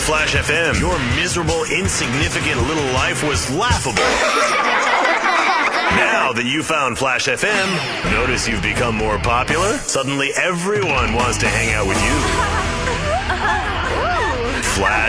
Flash FM, your miserable, insignificant little life was laughable. Now that you found Flash FM, notice you've become more popular? Suddenly everyone wants to hang out with you. Flash